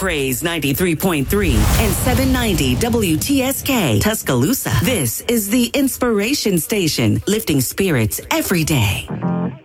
Praise 93.3 and 790 WTSK Tuscaloosa. This is the Inspiration Station, lifting spirits every day.